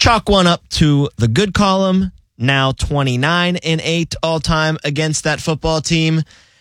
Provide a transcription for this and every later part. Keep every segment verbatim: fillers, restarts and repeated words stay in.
Chalk one up to the good column. Now twenty-nine and eight all time against that football team.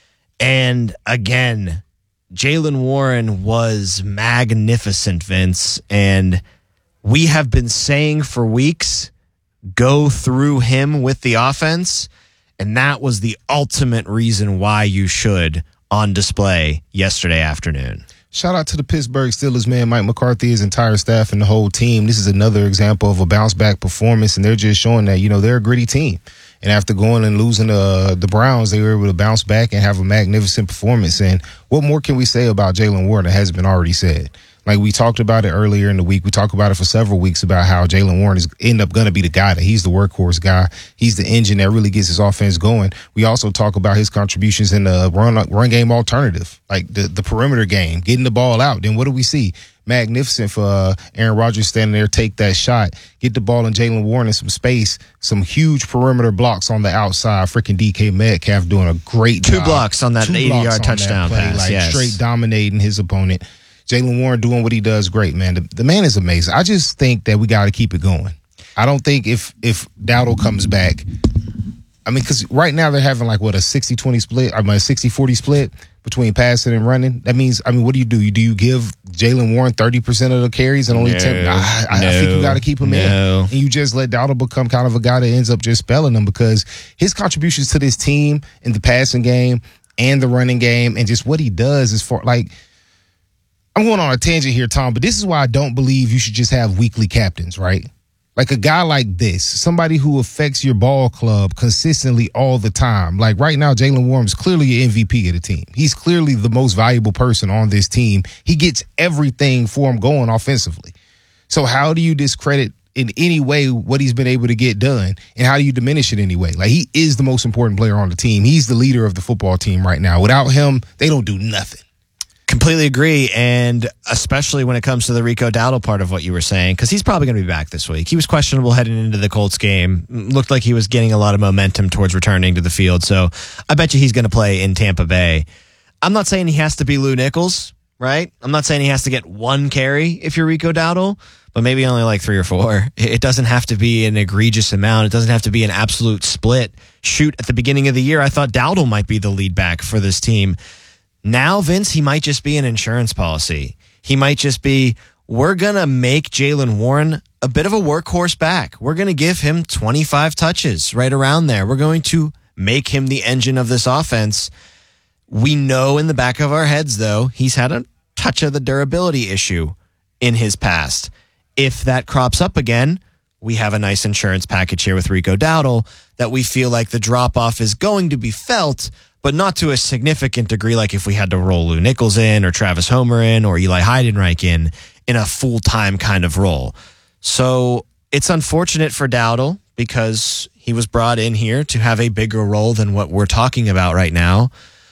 And again, Jaylen Warren was magnificent, Vince. And we have been saying for weeks, go through him with the offense. And that was the ultimate reason why you should on display yesterday afternoon. Shout out to the Pittsburgh Steelers, man, Mike McCarthy, his entire staff, and the whole team. This is another example of a bounce-back performance, and they're just showing that, you know, they're a gritty team. And after going and losing uh, the Browns, they were able to bounce back and have a magnificent performance. And what more can we say about Jaylen Warren that hasn't been already said? Like we talked about it earlier in the week. We talked about it for several weeks about how Jaylen Warren is end up going to be the guy that he's the workhorse guy. He's the engine that really gets his offense going. We also talk about his contributions in the run run game alternative, like the, the perimeter game, getting the ball out. Then what do we see? Magnificent for uh, Aaron Rodgers standing there, take that shot, get the ball in Jaylen Warren in some space, some huge perimeter blocks on the outside. Freaking D K Metcalf doing a great Two job. blocks on that eighty-yard touchdown play, pass. like yes. Straight dominating his opponent. Jaylen Warren doing what he does great, man. The, the man is amazing. I just think that we got to keep it going. I don't think if if Dowdle comes back, I mean, because right now they're having like, what, a sixty twenty split, I mean, a sixty forty split between passing and running. That means, I mean, what do you do? You, do you give Jaylen Warren thirty percent of the carries and only no, ten? I, I, no, I think you got to keep him no. in. And you just let Dowdle become kind of a guy that ends up just spelling them, because his contributions to this team in the passing game and the running game and just what he does is for, like, I'm going on a tangent here, Tom, but this is why I don't believe you should just have weekly captains, right? Like a guy like this, somebody who affects your ball club consistently all the time. Like right now, Jaylen Warren is clearly an M V P of the team. He's clearly the most valuable person on this team. He gets everything for him going offensively. So how do you discredit in any way what he's been able to get done, and how do you diminish it anyway? Like, he is the most important player on the team. He's the leader of the football team right now. Without him, they don't do nothing. Completely agree, and especially when it comes to the Rico Dowdle part of what you were saying, because he's probably going to be back this week. He was questionable heading into the Colts game. Looked like he was getting a lot of momentum towards returning to the field, so I bet you he's going to play in Tampa Bay. I'm not saying he has to be Lou Nichols, right? I'm not saying he has to get one carry if you're Rico Dowdle, but maybe only like three or four. It doesn't have to be an egregious amount. It doesn't have to be an absolute split. Shoot, at the beginning of the year, I thought Dowdle might be the lead back for this team. Now, Vince, he might just be an insurance policy. He might just be, we're going to make Jaylen Warren a bit of a workhorse back. We're going to give him twenty-five touches right around there. We're going to make him the engine of this offense. We know in the back of our heads, though, he's had a touch of the durability issue in his past. If that crops up again, we have a nice insurance package here with Rico Dowdle that we feel like the drop-off is going to be felt, but not to a significant degree, like if we had to roll Lou Nichols in or Travis Homer in or Eli Heidenreich in, in a full-time kind of role. So it's unfortunate for Dowdle because he was brought in here to have a bigger role than what we're talking about right now.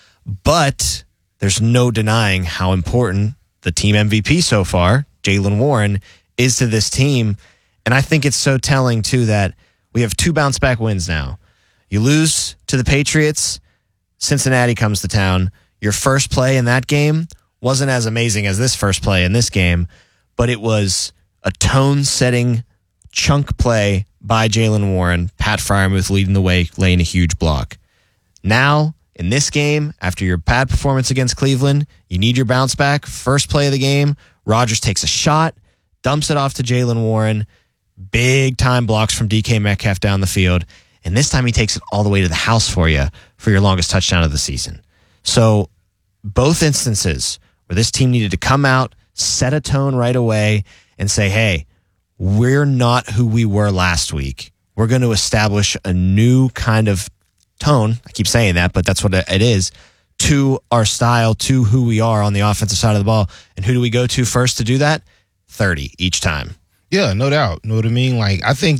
But there's no denying how important the team M V P so far, Jaylen Warren, is to this team. And I think it's so telling, too, that we have two bounce-back wins now. You lose to the Patriots, Cincinnati comes to town. Your first play in that game wasn't as amazing as this first play in this game, but it was a tone-setting chunk play by Jaylen Warren, Pat Freiermuth leading the way, laying a huge block. Now, in this game, after your bad performance against Cleveland, you need your bounce back. First play of the game, Rodgers takes a shot, dumps it off to Jaylen Warren, big time blocks from D K Metcalf down the field, and this time he takes it all the way to the house for you for your longest touchdown of the season. So both instances where this team needed to come out, set a tone right away, and say, hey, we're not who we were last week. We're going to establish a new kind of tone. I keep saying that, but that's what it is, to our style, to who we are on the offensive side of the ball. And who do we go to first to do that? thirty each time. Yeah, no doubt. Know what I mean? Like, I think